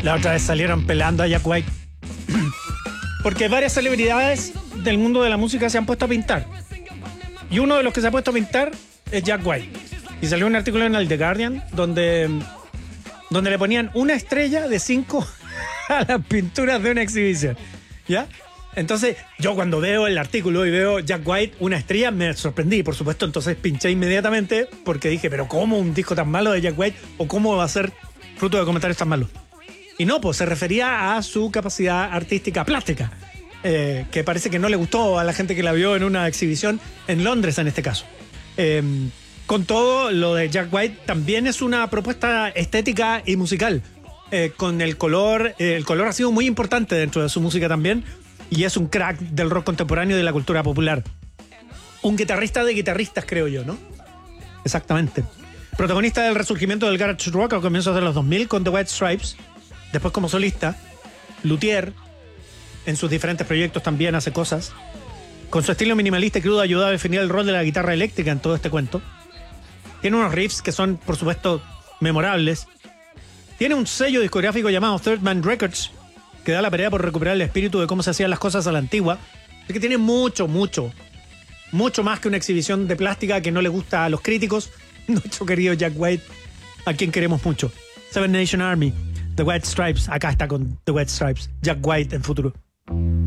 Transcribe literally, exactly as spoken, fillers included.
La otra vez salieron pelando a Jack White. Porque varias celebridades del mundo de la música se han puesto a pintar. Y uno de los que se ha puesto a pintar es Jack White. Y salió un artículo en el The Guardian donde, donde le ponían una estrella de cinco a las pinturas de una exhibición. ¿Ya? Entonces, yo cuando veo el artículo y veo Jack White, una estrella, me sorprendí, por supuesto. Entonces pinché inmediatamente porque dije, pero ¿cómo un disco tan malo de Jack White? ¿O cómo va a ser fruto de comentarios tan malos? Y no, pues se refería a su capacidad artística plástica, eh, que parece que no le gustó a la gente que la vio en una exhibición en Londres en este caso. Eh, con todo, lo de Jack White también es una propuesta estética y musical. Eh, con el color, eh, el color ha sido muy importante dentro de su música también, y es un crack del rock contemporáneo y de la cultura popular. Un guitarrista de guitarristas, creo yo, ¿no? Exactamente. Protagonista del resurgimiento del garage rock a comienzos de los dos mil con The White Stripes. Después como solista, luthier, en sus diferentes proyectos también hace cosas. Con su estilo minimalista y crudo ayuda a definir el rol de la guitarra eléctrica en todo este cuento. Tiene unos riffs que son, por supuesto, memorables. Tiene un sello discográfico llamado Third Man Records, que da la pelea por recuperar el espíritu de cómo se hacían las cosas a la antigua. Es que tiene mucho, mucho, mucho más que una exhibición de plástica que no le gusta a los críticos. Nuestro querido Jack White, a quien queremos mucho. Seven Nation Army, The White Stripes, acá está con The White Stripes, Jack White en futuro.